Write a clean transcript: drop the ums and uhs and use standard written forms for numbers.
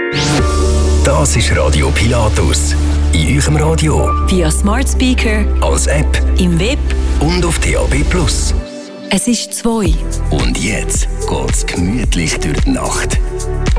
Das ist Radio Pilatus. In eurem Radio, via Smart Speaker, als App im Web und auf DAB+. Es ist 2. Und jetzt geht's gemütlich durch die Nacht.